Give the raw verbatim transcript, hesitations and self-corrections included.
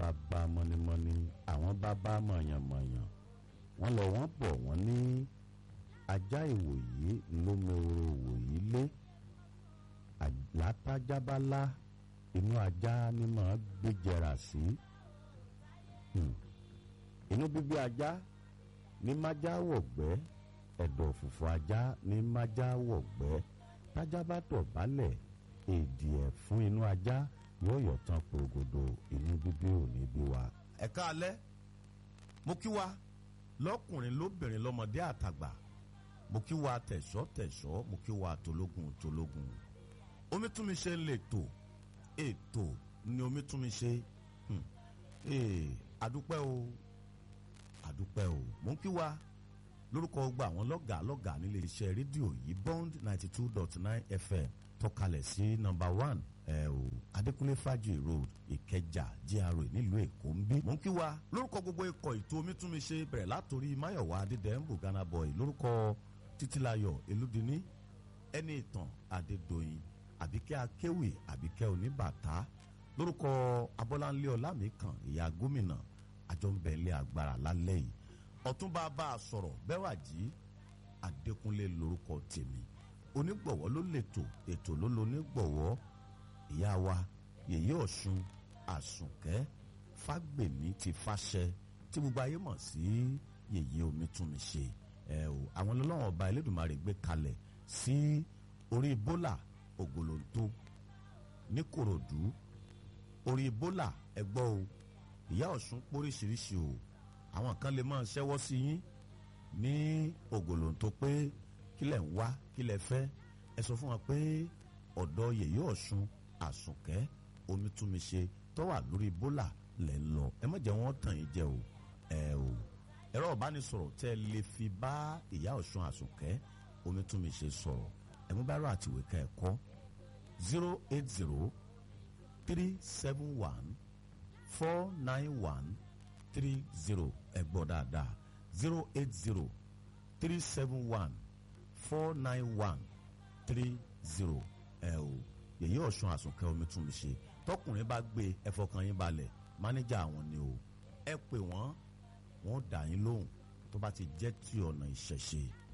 bàbá mọ́nímọ́ní àwọn bàbá mọ̀yànmọ̀yàn wọ́n lọ wọ́n bọ̀ wọ́n ní ajá ìwòyí ló mẹ́wòrò òwòyí lé látàjábálá inú ajá ni màá gbéjẹrà sí inú bíbí ajá ní májá wọ̀gbẹ́ ẹ̀dọ̀ òfùfù ajá ní májá wọ̀gbẹ́ tájá bá tọ̀ bálẹ̀ èdè ẹ̀ fún inú ajá yóò yọ̀ tán pòrògòdò inú bíbí òní bí wa. ẹ káalẹ́ mo kí wa lọ́kùnrin lóbìnrin lọ́mọdé àtàgbà mo kí wa tẹ̀sọ́ tẹ̀sọ́ mo kí wa tológun tológun Omítúnmiṣe ń lè tò ètò ni Omítúnmiṣe àdúpẹ́ o àdúpẹ́ o mo kí wa lórúkọ gba àwọn lọ́gàá lọ́gàá nílé iṣẹ́ rédíò yìí Bond ninety two dot nine F M tọ́kalẹ̀ sí nọ́mbà one ẹ o Adékúnlé Fájì road Ìkẹjà G R A nílùú Èkó ń bí. mo ń kí wa lórúkọ gbogbo ikọ̀ ètò Omítúnmiṣe bẹ̀rẹ̀ látòrí Máyọ̀wá Adédèmbù Ghana boy lórúkọ Títílayọ̀ Elúdiní ẹni ìtàn Adédoyin Àbíkẹ́ Akéwì Àbíkẹ́ Oníbàtà lórúkọ Abọ́láńlé Ọlámìkan ìyá gómìnà àjọǹbẹ̀lẹ̀ agbára lálẹ́ yìí Ọ̀túnba bá a sọ̀rọ̀ Bẹ́wàjí Adékúnlé lórúkọ tèmi onígbọ̀wọ́ ló lètò ètò ló lonígbọ̀wọ́ ìyá wa Yèyé Ọ̀ṣun Àsùnkẹ́ Fágbèmí ti Fáṣẹ tí gbogbo ayé mọ̀ sí Yèyé Omítúnmiṣe ẹ o àwọn ọlọ́wọ́n ọba Elédùmarè gbé kalẹ̀ sí orí bólà Ògòlóńtó ní Kòròdú orí bólà ẹgbọ́ o ìyá Ọ̀ṣun póríṣiríṣi o àwọn kan lè máa ṣẹ́wọ́ sí yín ní Ògòlóńtó pé kílẹ̀ ń wá kílẹ̀ fẹ́ ẹ sọ fún wa pé ọ̀dọ̀ Yèyé Ọ̀ṣun Àsùnkẹ́ Omítúnmiṣe tó wà lórí bólà lẹ̀ ń lọ ẹ má jẹ́ wọ́n tàn yín jẹ o ẹ o ẹ̀rọ ìbánisọ̀rọ̀ tẹ́ ẹ lè fi bá ìyá Ọ̀ṣun Àsùnkẹ́ Omítúnmiṣe sọ̀rọ̀ ẹ mú bá rọ àtìwé ká ẹ kọ́ zero eight zero three seven one four nine one three zero ẹ gbọ́ dáadáa zero eight zero three seven one four nine one three zero ẹ o Yèyé Ọ̀ṣun Àsùnkẹ́ Omítúnmiṣe tọkùnrin bá gbé ẹ fọkàn yín balẹ̀ mánéjà àwọn ni o ẹ pè wọ́n wọ́n dá yín lóhùn tó bá ti jẹ́ ti ọ̀nà ìṣẹ̀ṣe.